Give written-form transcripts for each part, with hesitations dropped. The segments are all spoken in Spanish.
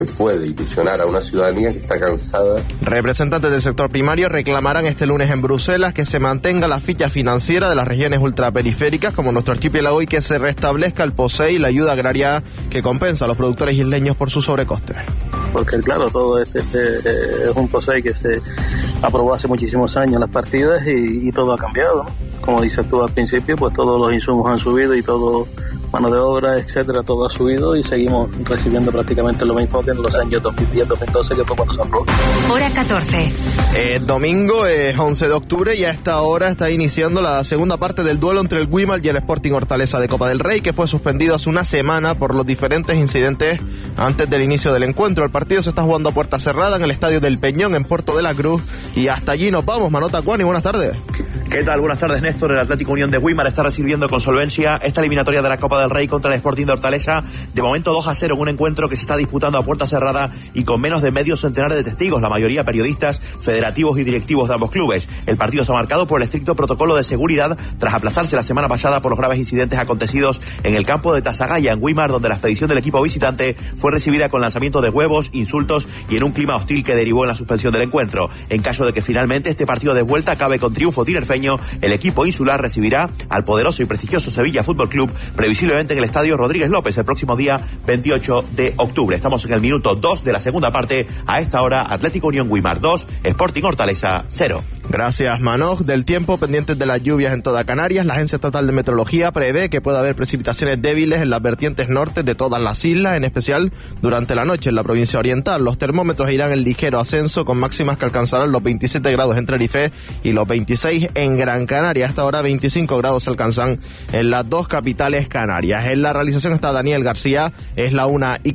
que puede ilusionar a una ciudadanía que está cansada. Representantes del sector primario reclamarán este lunes en Bruselas que se mantenga la ficha financiera de las regiones ultraperiféricas como nuestro archipiélago y que se restablezca el POSEI y la ayuda agraria que compensa a los productores isleños por su sobrecoste. Porque claro, todo este es un POSEI que se aprobó hace muchísimos años las partidas y todo ha cambiado, ¿no? Como dices tú al principio, pues todos los insumos han subido y todo, mano de obra, etcétera, todo ha subido y seguimos recibiendo prácticamente lo mismo que en los años 2010-2012, que fue cuando se aprobó. Hora 14. Domingo es 11 de octubre y a esta hora está iniciando la segunda parte del duelo entre el Güímar y el Sporting Hortaleza de Copa del Rey, que fue suspendido hace una semana por los diferentes incidentes antes del inicio del encuentro. El partido se está jugando a puerta cerrada en el Estadio del Peñón, en Puerto de la Cruz, y hasta allí nos vamos. Manota Cuani, buenas tardes. ¿Qué tal? Buenas tardes, Néstor. El Atlético Unión de Güímar está recibiendo con solvencia esta eliminatoria de la Copa del Rey contra el Sporting de Hortaleza. De momento 2-0 en un encuentro que se está disputando a puerta cerrada y con menos de medio centenar de testigos, la mayoría periodistas, federativos y directivos de ambos clubes. El partido está marcado por el estricto protocolo de seguridad tras aplazarse la semana pasada por los graves incidentes acontecidos en el campo de Tasagaya, en Güímar, donde la expedición del equipo visitante fue recibida con lanzamiento de huevos, insultos y en un clima hostil que derivó en la suspensión del encuentro. En caso de que finalmente este partido de vuelta acabe con triunfo tinerfeño, el equipo insular recibirá al poderoso y prestigioso Sevilla Fútbol Club, previsiblemente en el Estadio Rodríguez López el próximo día 28 de octubre. Estamos en el minuto 2 de la segunda parte. A esta hora, Atlético Unión Güímar 2, Sporting Hortaleza 0. Gracias, Manoj. Del tiempo, pendientes de las lluvias en toda Canarias, la Agencia Estatal de Meteorología prevé que pueda haber precipitaciones débiles en las vertientes norte de todas las islas, en especial durante la noche en la provincia oriental. Los termómetros irán en ligero ascenso con máximas que alcanzarán los 27 grados en Tenerife y los 26 en Gran Canaria. Hasta ahora 25 grados se alcanzan en las dos capitales canarias. En la realización está Daniel García. Es la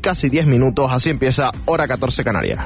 1:10. Así empieza Hora 14 Canarias.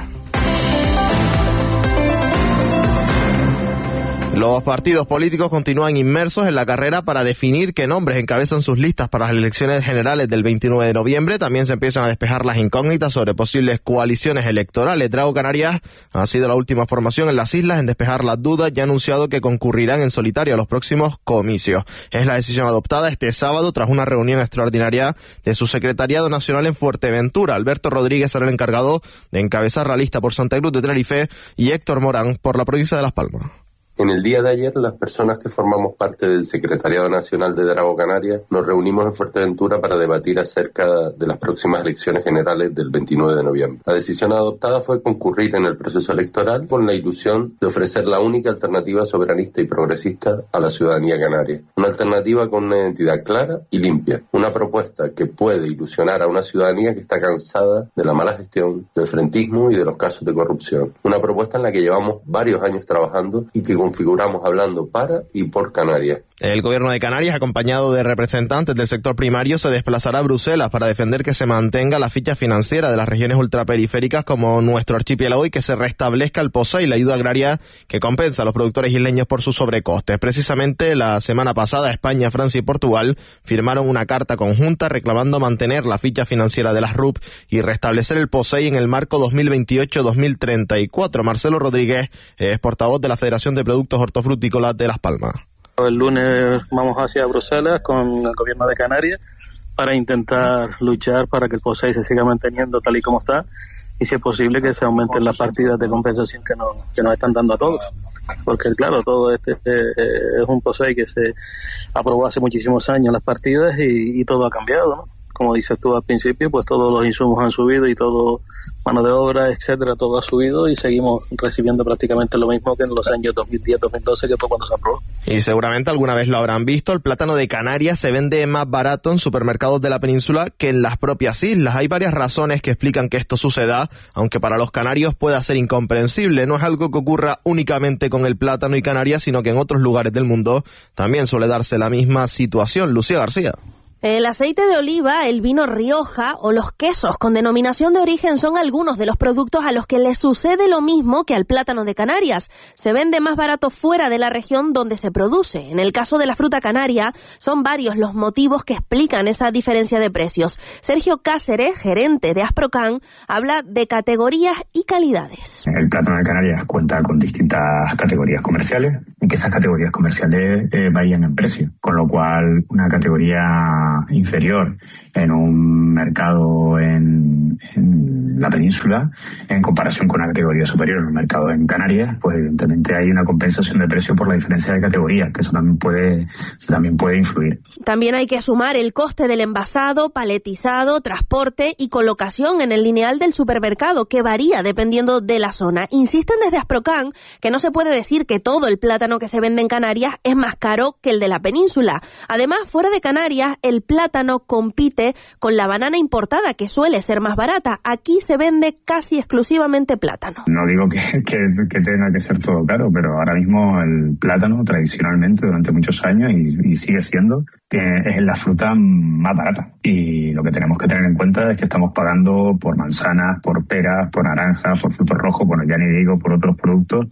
Los partidos políticos continúan inmersos en la carrera para definir qué nombres encabezan sus listas para las elecciones generales del 29 de noviembre. También se empiezan a despejar las incógnitas sobre posibles coaliciones electorales. Drago Canarias ha sido la última formación en las islas en despejar las dudas y ha anunciado que concurrirán en solitario a los próximos comicios. Es la decisión adoptada este sábado tras una reunión extraordinaria de su secretariado nacional en Fuerteventura. Alberto Rodríguez será el encargado de encabezar la lista por Santa Cruz de Tenerife y Héctor Morán por la provincia de Las Palmas. En el día de ayer, las personas que formamos parte del Secretariado Nacional de Drago Canarias nos reunimos en Fuerteventura para debatir acerca de las próximas elecciones generales del 29 de noviembre. La decisión adoptada fue concurrir en el proceso electoral con la ilusión de ofrecer la única alternativa soberanista y progresista a la ciudadanía canaria. Una alternativa con una identidad clara y limpia. Una propuesta que puede ilusionar a una ciudadanía que está cansada de la mala gestión, del frentismo y de los casos de corrupción. Una propuesta en la que llevamos varios años trabajando y que configuramos hablando para y por Canarias. El gobierno de Canarias, acompañado de representantes del sector primario, se desplazará a Bruselas para defender que se mantenga la ficha financiera de las regiones ultraperiféricas como nuestro archipiélago y que se restablezca el POSEI y la ayuda agraria que compensa a los productores isleños por sus sobrecostes. Precisamente la semana pasada España, Francia y Portugal firmaron una carta conjunta reclamando mantener la ficha financiera de las RUP y restablecer el POSEI en el marco 2028-2034. Marcelo Rodríguez es portavoz de la Federación de Productos Hortofrutícolas de Las Palmas. El lunes vamos hacia Bruselas con el gobierno de Canarias para intentar luchar para que el POSEI se siga manteniendo tal y como está y, si es posible, que se aumenten las partidas de compensación que nos están dando a todos. Porque, claro, todo este es un POSEI que se aprobó hace muchísimos años las partidas y todo ha cambiado, ¿no? Como dices tú al principio, pues todos los insumos han subido y todo, mano de obra, etcétera, todo ha subido y seguimos recibiendo prácticamente lo mismo que en los años 2010-2012, que fue cuando se aprobó. Y seguramente alguna vez lo habrán visto, el plátano de Canarias se vende más barato en supermercados de la península que en las propias islas. Hay varias razones que explican que esto suceda, aunque para los canarios pueda ser incomprensible. No es algo que ocurra únicamente con el plátano y Canarias, sino que en otros lugares del mundo también suele darse la misma situación. Lucía García. El aceite de oliva, el vino Rioja o los quesos con denominación de origen son algunos de los productos a los que les sucede lo mismo que al plátano de Canarias. Se vende más barato fuera de la región donde se produce. En el caso de la fruta canaria, son varios los motivos que explican esa diferencia de precios. Sergio Cáceres, gerente de Asprocan, habla de categorías y calidades. El plátano de Canarias cuenta con distintas categorías comerciales y que esas categorías comerciales varían en precio, con lo cual una categoría forma inferior en un mercado en la península en comparación con una categoría superior en un mercado en Canarias, pues evidentemente hay una compensación de precio por la diferencia de categoría, que eso también puede influir. También hay que sumar el coste del envasado, paletizado, transporte y colocación en el lineal del supermercado, que varía dependiendo de la zona. Insisten desde Asprocan que no se puede decir que todo el plátano que se vende en Canarias es más caro que el de la península. Además, fuera de Canarias, el plátano compite con la banana importada, que suele ser más barata. Aquí se vende casi exclusivamente plátano. No digo que tenga que ser todo caro, pero ahora mismo el plátano tradicionalmente durante muchos años y sigue siendo, es la fruta más barata. Y lo que tenemos que tener en cuenta es que estamos pagando por manzanas, por peras, por naranjas, por frutos rojos, bueno, ya ni digo por otros productos,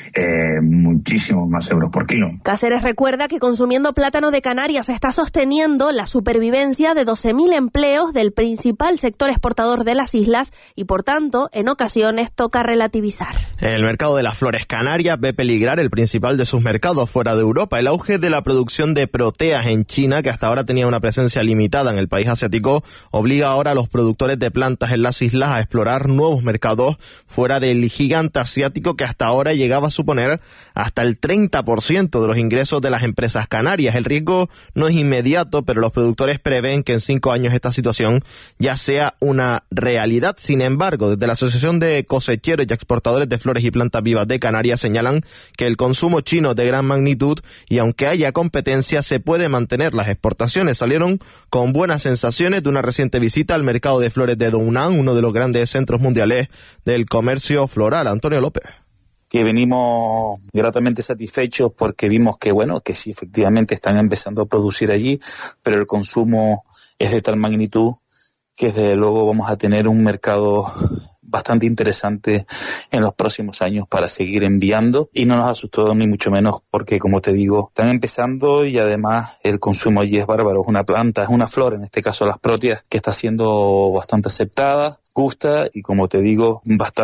muchísimos más euros por kilo. Cáceres recuerda que consumiendo plátano de Canarias se está sosteniendo la supervivencia de 12.000 empleos del principal sector exportador de las islas y, por tanto, en ocasiones toca relativizar. En el mercado de las flores canarias ve peligrar el principal de sus mercados fuera de Europa. El auge de la producción de proteas en China, que hasta ahora tenía una presencia limitada en el país asiático, obliga ahora a los productores de plantas en las islas a explorar nuevos mercados fuera del gigante asiático, que hasta ahora llegaba a suponer hasta el 30% de los ingresos de las empresas canarias. El riesgo no es inmediato, pero los productores prevén que en 5 años esta situación ya sea una realidad. Sin embargo, desde la Asociación de Cosecheros y Exportadores de Flores y Plantas Vivas de Canarias señalan que el consumo chino es de gran magnitud y aunque haya competencia se puede mantener las exportaciones. Salieron con buenas sensaciones de una reciente visita al mercado de flores de Dounan, uno de los grandes centros mundiales del comercio floral. Antonio López. Que venimos gratamente satisfechos porque vimos que, bueno, que sí, efectivamente están empezando a producir allí, pero el consumo es de tal magnitud que desde luego vamos a tener un mercado bastante interesante en los próximos años para seguir enviando, y no nos asustó ni mucho menos porque, como te digo, están empezando y además el consumo allí es bárbaro. Es una planta, es una flor, en este caso las proteas, que está siendo bastante aceptada, gusta, y como te digo,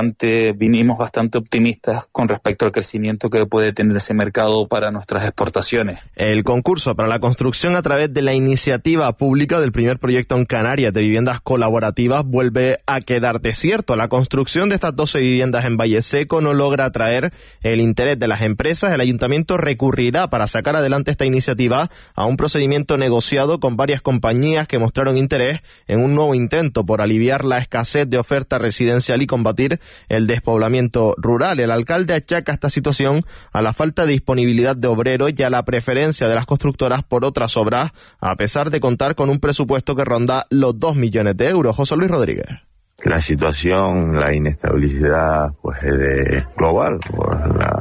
vinimos bastante optimistas con respecto al crecimiento que puede tener ese mercado para nuestras exportaciones. El concurso para la construcción a través de la iniciativa pública del primer proyecto en Canarias de viviendas colaborativas vuelve a quedar desierto. La construcción de estas 12 viviendas en Valle Seco no logra atraer el interés de las empresas. El ayuntamiento recurrirá para sacar adelante esta iniciativa a un procedimiento negociado con varias compañías que mostraron interés en un nuevo intento por aliviar la escasez de oferta residencial y combatir el despoblamiento rural. El alcalde achaca esta situación a la falta de disponibilidad de obreros y a la preferencia de las constructoras por otras obras, a pesar de contar con un presupuesto que ronda los 2 millones de euros. José Luis Rodríguez. La situación, la inestabilidad, pues es global por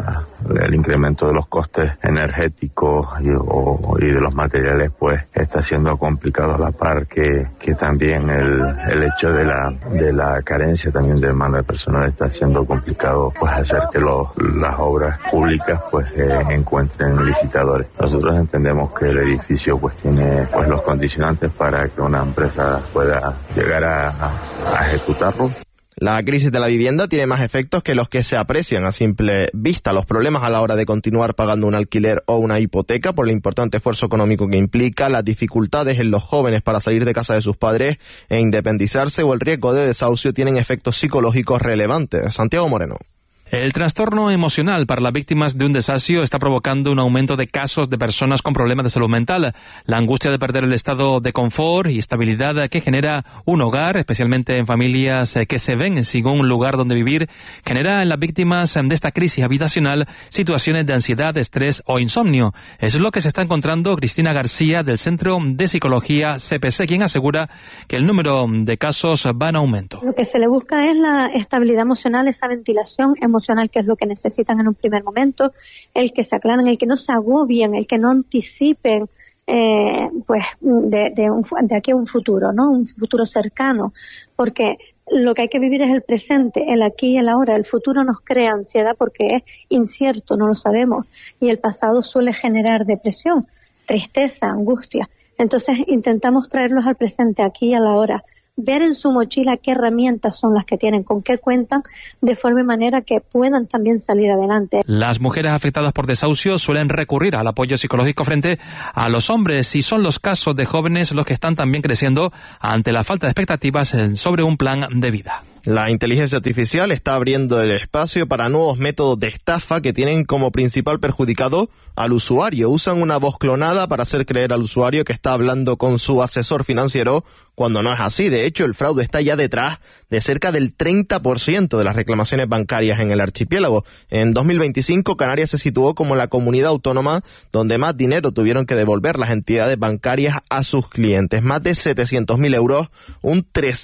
el incremento de los costes energéticos y de los materiales, pues está siendo complicado, a la par que también el hecho de la carencia también de mano de personal está siendo complicado, pues hacer que las obras públicas pues encuentren licitadores. Nosotros entendemos que el edificio pues tiene pues los condicionantes para que una empresa pueda llegar a ejecutarlo. La crisis de la vivienda tiene más efectos que los que se aprecian a simple vista. Los problemas a la hora de continuar pagando un alquiler o una hipoteca por el importante esfuerzo económico que implica, las dificultades en los jóvenes para salir de casa de sus padres e independizarse o el riesgo de desahucio tienen efectos psicológicos relevantes. Santiago Moreno. El trastorno emocional para las víctimas de un desahucio está provocando un aumento de casos de personas con problemas de salud mental. La angustia de perder el estado de confort y estabilidad que genera un hogar, especialmente en familias que se ven sin un lugar donde vivir, genera en las víctimas de esta crisis habitacional situaciones de ansiedad, estrés o insomnio. Eso es lo que se está encontrando Cristina García del Centro de Psicología CPC, quien asegura que el número de casos va en aumento. Lo que se le busca es la estabilidad emocional, esa ventilación emocional, que es lo que necesitan en un primer momento, el que se aclaren, el que no se agobien, el que no anticipen pues de aquí a un futuro, ¿no? Un futuro cercano, porque lo que hay que vivir es el presente, el aquí y el ahora. El futuro nos crea ansiedad porque es incierto, no lo sabemos, y el pasado suele generar depresión, tristeza, angustia. Entonces intentamos traerlos al presente, aquí y a la hora, ver en su mochila qué herramientas son las que tienen, con qué cuentan, de forma y manera que puedan también salir adelante. Las mujeres afectadas por desahucio suelen recurrir al apoyo psicológico frente a los hombres y son los casos de jóvenes los que están también creciendo ante la falta de expectativas sobre un plan de vida. La inteligencia artificial está abriendo el espacio para nuevos métodos de estafa que tienen como principal perjudicado al usuario. Usan una voz clonada para hacer creer al usuario que está hablando con su asesor financiero cuando no es así. De hecho, el fraude está ya detrás de cerca del 30% de las reclamaciones bancarias en el archipiélago. En 2025, Canarias se situó como la comunidad autónoma donde más dinero tuvieron que devolver las entidades bancarias a sus clientes. Más de 700.000 euros, un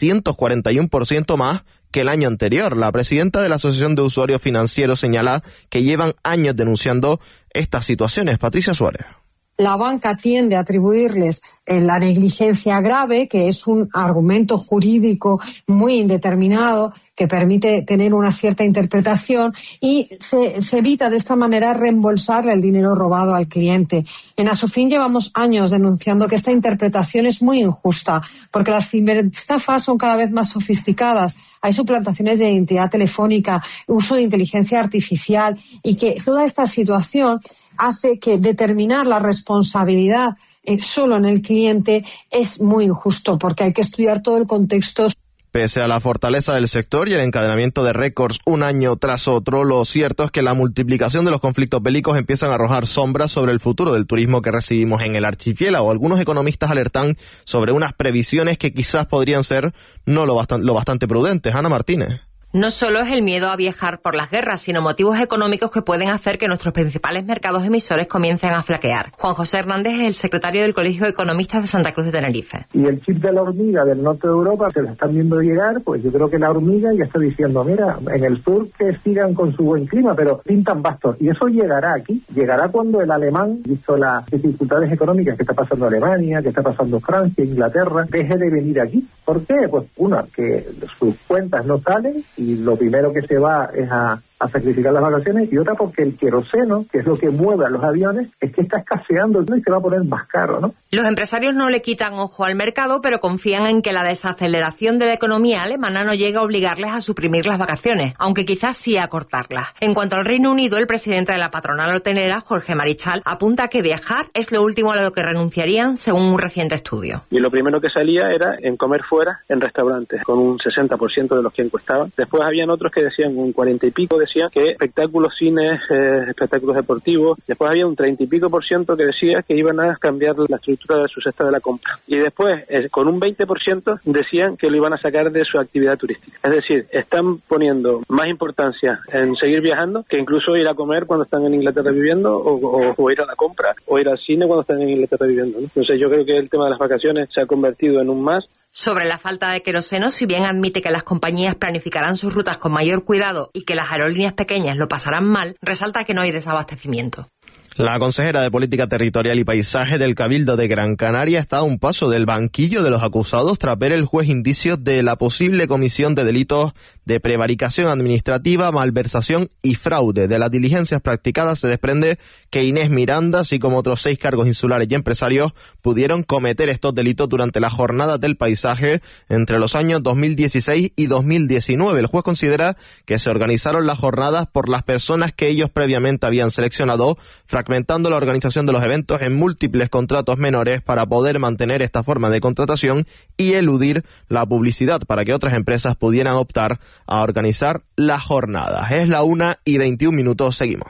341% más que el año anterior. La presidenta de la Asociación de Usuarios Financieros señala que llevan años denunciando estas situaciones. Patricia Suárez. La banca tiende a atribuirles la negligencia grave, que es un argumento jurídico muy indeterminado que permite tener una cierta interpretación, y se evita de esta manera reembolsarle el dinero robado al cliente. En Asofin llevamos años denunciando que esta interpretación es muy injusta, porque las ciberestafas son cada vez más sofisticadas. Hay suplantaciones de identidad telefónica, uso de inteligencia artificial, y que toda esta situación hace que determinar la responsabilidad solo en el cliente es muy injusto, porque hay que estudiar todo el contexto. Pese a la fortaleza del sector y el encadenamiento de récords un año tras otro, lo cierto es que la multiplicación de los conflictos bélicos empiezan a arrojar sombras sobre el futuro del turismo que recibimos en el archipiélago. Algunos economistas alertan sobre unas previsiones que quizás podrían ser no lo bastante prudentes. Ana Martínez. No solo es el miedo a viajar por las guerras, sino motivos económicos que pueden hacer que nuestros principales mercados emisores comiencen a flaquear. Juan José Hernández es el secretario del Colegio de Economistas de Santa Cruz de Tenerife. Y el chip de la hormiga del norte de Europa se lo están viendo llegar, pues yo creo que la hormiga ya está diciendo, mira, en el sur que sigan con su buen clima, pero pintan bastos. Y eso llegará aquí, llegará cuando el alemán, visto las dificultades económicas que está pasando Alemania, que está pasando Francia, Inglaterra, deje de venir aquí. ¿Por qué? Pues una, que sus cuentas no salen, y lo primero que se va es a sacrificar las vacaciones, y otra porque el queroseno, que es lo que mueve a los aviones, es que está escaseando y se va a poner más caro, ¿no? Los empresarios no le quitan ojo al mercado, pero confían en que la desaceleración de la economía alemana no llegue a obligarles a suprimir las vacaciones, aunque quizás sí a cortarlas. En cuanto al Reino Unido, el presidente de la patronal hotelera, Jorge Marichal, apunta a que viajar es lo último a lo que renunciarían, según un reciente estudio. Y lo primero que salía era en comer fuera, en restaurantes, con un 60% de los que encuestaban. Después habían otros que decían un 40 y pico, decían que espectáculos, cines, espectáculos deportivos. Después había un 30 y pico % que decía que iban a cambiar la estructura de su cesta de la compra. Y después, con un 20% decían que lo iban a sacar de su actividad turística. Es decir, están poniendo más importancia en seguir viajando que incluso ir a comer cuando están en Inglaterra viviendo, o ir a la compra, o ir al cine cuando están en Inglaterra viviendo, ¿no? Entonces yo creo que el tema de las vacaciones se ha convertido en un más. Sobre la falta de queroseno, si bien admite que las compañías planificarán sus rutas con mayor cuidado y que las aerolíneas pequeñas lo pasarán mal, resalta que no hay desabastecimiento. La consejera de Política Territorial y Paisaje del Cabildo de Gran Canaria está a un paso del banquillo de los acusados tras ver el juez indicios de la posible comisión de delitos de prevaricación administrativa, malversación y fraude. De las diligencias practicadas se desprende que Inés Miranda, así como otros 6 cargos insulares y empresarios, pudieron cometer estos delitos durante las jornadas del paisaje entre los años 2016 y 2019. El juez considera que se organizaron las jornadas por las personas que ellos previamente habían seleccionado, fragmentando la organización de los eventos en múltiples contratos menores para poder mantener esta forma de contratación y eludir la publicidad para que otras empresas pudieran optar a organizar las jornadas. Es la 1:21, seguimos.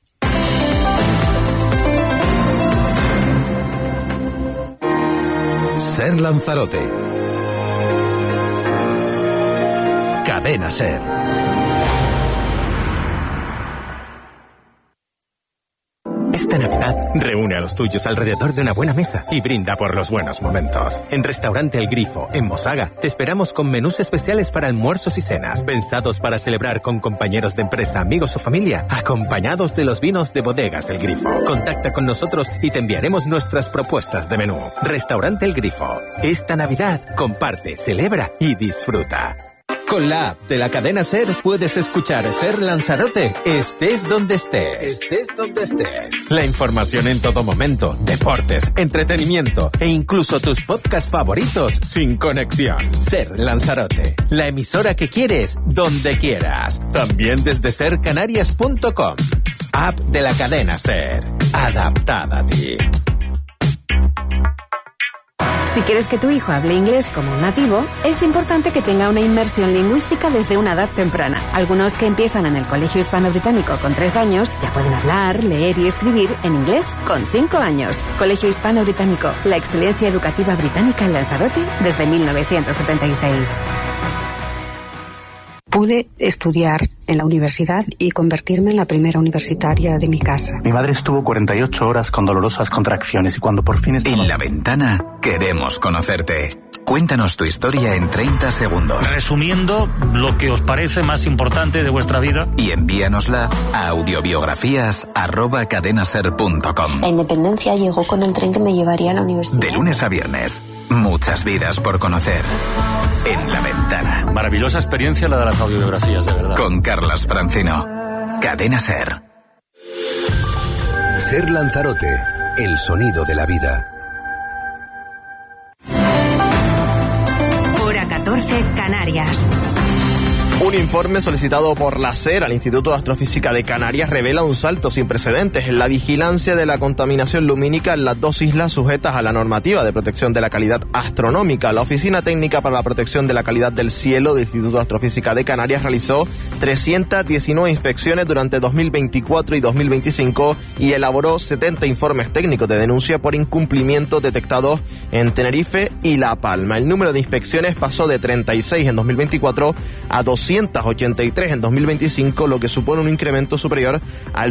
Ser Lanzarote. Cadena Ser. Esta Navidad, reúne a los tuyos alrededor de una buena mesa y brinda por los buenos momentos. En Restaurante El Grifo, en Mosaga, te esperamos con menús especiales para almuerzos y cenas, pensados para celebrar con compañeros de empresa, amigos o familia, acompañados de los vinos de Bodegas El Grifo. Contacta con nosotros y te enviaremos nuestras propuestas de menú. Restaurante El Grifo. Esta Navidad, comparte, celebra y disfruta. Con la app de la cadena SER puedes escuchar SER Lanzarote, estés donde estés. La información en todo momento, deportes, entretenimiento e incluso tus podcasts favoritos sin conexión. SER Lanzarote, la emisora que quieres, donde quieras. También desde sercanarias.com. App de la cadena SER, adaptada a ti. Si quieres que tu hijo hable inglés como un nativo, es importante que tenga una inmersión lingüística desde una edad temprana. Algunos que empiezan en el Colegio Hispano-Británico con 3 años ya pueden hablar, leer y escribir en inglés con 5 años. Colegio Hispano-Británico, la excelencia educativa británica en Lanzarote desde 1976. Pude estudiar en la universidad y convertirme en la primera universitaria de mi casa. Mi madre estuvo 48 horas con dolorosas contracciones y cuando por fin estaba... En La Ventana queremos conocerte. Cuéntanos tu historia en 30 segundos. Resumiendo lo que os parece más importante de vuestra vida. Y envíanosla a audiobiografías@cadenaser.com. La independencia llegó con el tren que me llevaría a la universidad. De lunes a viernes, muchas vidas por conocer. En La Ventana. Maravillosa experiencia la de las audiobiografías, de verdad. Con Carlas Francino. Cadena SER. SER Lanzarote, el sonido de la vida. Hora 14, Canarias. Un informe solicitado por la SER al Instituto de Astrofísica de Canarias revela un salto sin precedentes en la vigilancia de la contaminación lumínica en las 2 islas sujetas a la normativa de protección de la calidad astronómica. La Oficina Técnica para la Protección de la Calidad del Cielo del Instituto de Astrofísica de Canarias realizó 319 inspecciones durante 2024 y 2025 y elaboró 70 informes técnicos de denuncia por incumplimientos detectados en Tenerife y La Palma. El número de inspecciones pasó de 36 en 2024 a 283 en 2025, lo que supone un incremento superior al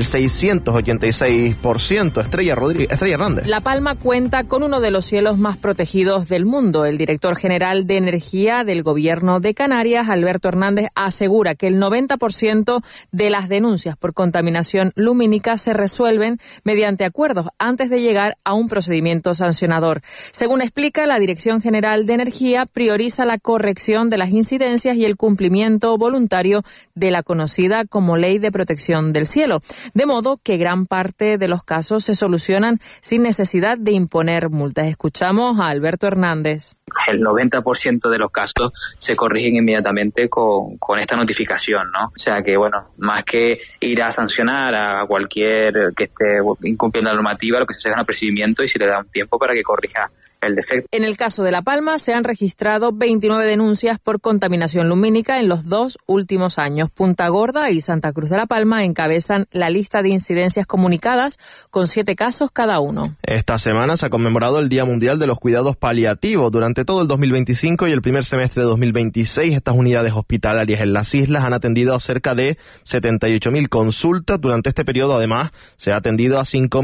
686%. Estrella Hernández. La Palma cuenta con uno de los cielos más protegidos del mundo. El director general de Energía del Gobierno de Canarias, Alberto Hernández, asegura que el 90% de las denuncias por contaminación lumínica se resuelven mediante acuerdos antes de llegar a un procedimiento sancionador. Según explica, la Dirección General de Energía prioriza la corrección de las incidencias y el cumplimiento voluntario de la conocida como Ley de Protección del Cielo, de modo que gran parte de los casos se solucionan sin necesidad de imponer multas. Escuchamos a Alberto Hernández. El 90% de los casos se corrigen inmediatamente con esta notificación, ¿no? O sea que, bueno, más que ir a sancionar a cualquier que esté incumpliendo la normativa, lo que se hace es un apercibimiento y se le da un tiempo para que corrija el defecto. En el caso de La Palma se han registrado 29 denuncias por contaminación lumínica en los 2 últimos años. Punta Gorda y Santa Cruz de La Palma encabezan la lista de incidencias comunicadas con 7 casos cada uno. Esta semana se ha conmemorado el Día Mundial de los Cuidados Paliativos. Durante todo el 2025 y el primer semestre de 2026, estas unidades hospitalarias en las islas han atendido a cerca de 78.000 consultas. Durante este periodo, además, se ha atendido a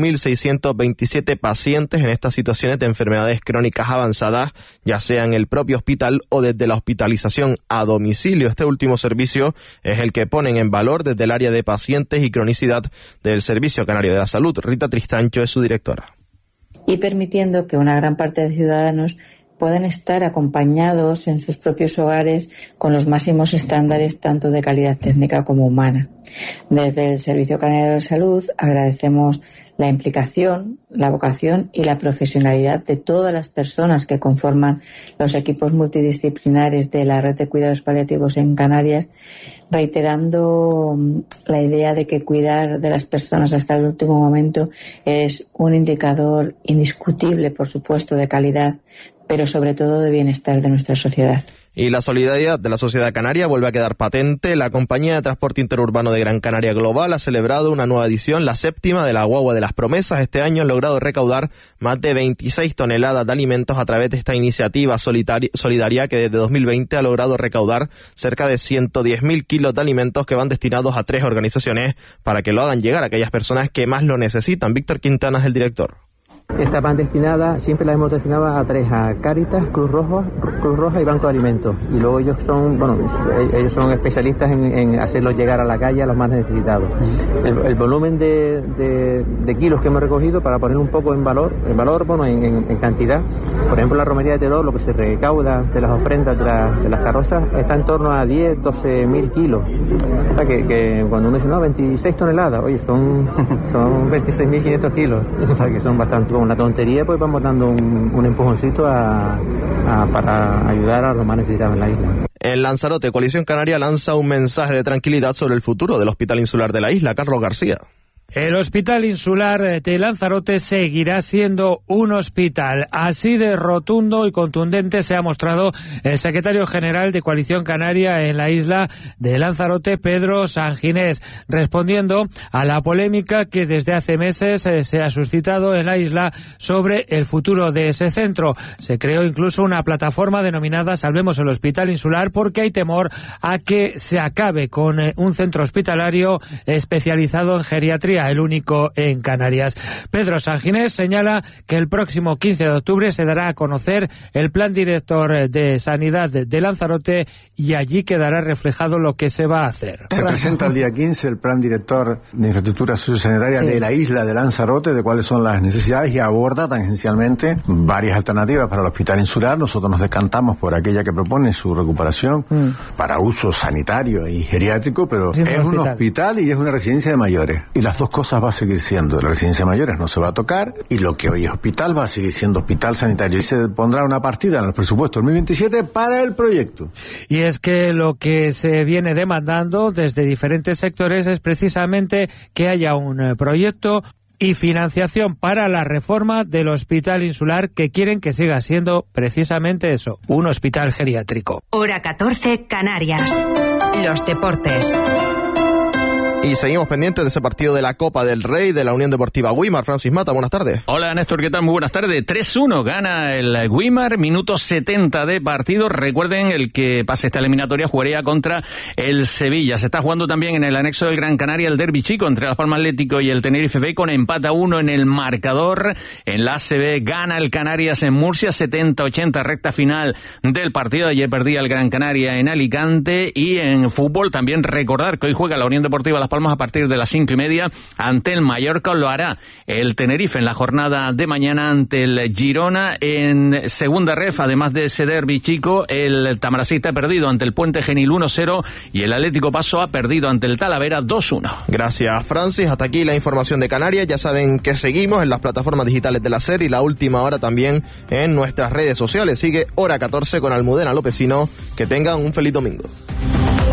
5.627 pacientes en estas situaciones de enfermedades crónicas avanzadas, ya sea en el propio hospital o desde la hospitalización a domicilio. Este último servicio es el que ponen en valor desde el área de pacientes y cronicidad del Servicio Canario de la Salud. Rita Tristancho es su directora. Y permitiendo que una gran parte de ciudadanos puedan estar acompañados en sus propios hogares con los máximos estándares tanto de calidad técnica como humana. Desde el Servicio Canario de la Salud agradecemos la implicación, la vocación y la profesionalidad de todas las personas que conforman los equipos multidisciplinares de la red de cuidados paliativos en Canarias, reiterando la idea de que cuidar de las personas hasta el último momento es un indicador indiscutible, por supuesto, de calidad, pero sobre todo de bienestar de nuestra sociedad. Y la solidaridad de la sociedad canaria vuelve a quedar patente. La compañía de transporte interurbano de Gran Canaria Global ha celebrado una nueva edición, la 7ª de la Guagua de las Promesas. Este año han logrado recaudar más de 26 toneladas de alimentos a través de esta iniciativa solidaria que desde 2020 ha logrado recaudar cerca de 110.000 kilos de alimentos que van destinados a 3 organizaciones para que lo hagan llegar a aquellas personas que más lo necesitan. Víctor Quintana es el director. Esta van destinada, siempre la hemos destinado a 3, a Cáritas, Cruz Roja y Banco de Alimentos. Y luego ellos son especialistas en hacerlos llegar a la calle a los más necesitados. El volumen de kilos que hemos recogido, para poner un poco en valor, en cantidad, por ejemplo, la romería de Teror, lo que se recauda de las ofrendas de las carrozas, está en torno a 10-12 mil kilos. O sea que cuando uno dice, 26 toneladas, oye, son 26.500 kilos. O sea que son bastante. Con la tontería, pues vamos dando un empujoncito para ayudar a los más necesitados en la isla. En Lanzarote, Coalición Canaria lanza un mensaje de tranquilidad sobre el futuro del Hospital Insular de la isla. Carlos García. El Hospital Insular de Lanzarote seguirá siendo un hospital. Así de rotundo y contundente se ha mostrado el secretario general de Coalición Canaria en la isla de Lanzarote, Pedro Sanginés, respondiendo a la polémica que desde hace meses se ha suscitado en la isla sobre el futuro de ese centro. Se creó incluso una plataforma denominada Salvemos el Hospital Insular, porque hay temor a que se acabe con un centro hospitalario especializado en geriatría, el único en Canarias. Pedro Sanginés señala que el próximo 15 de octubre se dará a conocer el Plan Director de Sanidad de Lanzarote y allí quedará reflejado lo que se va a hacer. Se presenta el día 15 el Plan Director de Infraestructura Sociosanitaria de la isla de Lanzarote, de cuáles son las necesidades, y aborda tangencialmente varias alternativas para el Hospital Insular. Nosotros nos decantamos por aquella que propone su recuperación para uso sanitario y geriátrico, pero es un hospital y es una residencia de mayores. Y las dos cosas va a seguir siendo. La residencia de mayores no se va a tocar, y lo que hoy es hospital va a seguir siendo hospital sanitario, y se pondrá una partida en el presupuesto 2027 para el proyecto. Y es que lo que se viene demandando desde diferentes sectores es precisamente que haya un proyecto y financiación para la reforma del Hospital Insular, que quieren que siga siendo precisamente eso, un hospital geriátrico. Hora 14, Canarias. Los deportes. Y seguimos pendientes de ese partido de la Copa del Rey de la Unión Deportiva Güímar. Francis Mata, buenas tardes. Hola Néstor, ¿qué tal? Muy buenas tardes. 3-1 gana el Güímar, minuto 70 de partido. Recuerden, el que pase esta eliminatoria jugaría contra el Sevilla. Se está jugando también en el anexo del Gran Canaria el derbi chico entre Las Palmas Atlético y el Tenerife B, con empate a 1 en el marcador. En la ACB gana el Canarias en Murcia, 70-80, recta final del partido. Ayer perdía el Gran Canaria en Alicante. Y en fútbol también recordar que hoy juega la Unión Deportiva Las Palmas a partir de las 5:30 ante el Mallorca. Lo hará el Tenerife en la jornada de mañana ante el Girona. En segunda ref, además de ese derbi chico, el Tamaracista ha perdido ante el Puente Genil 1-0 y el Atlético Paso ha perdido ante el Talavera 2-1. Gracias, Francis. Hasta aquí la información de Canarias. Ya saben que seguimos en las plataformas digitales de la SER y La Última Hora también en nuestras redes sociales. Sigue Hora 14 con Almudena Lopecino. Que tengan un feliz domingo.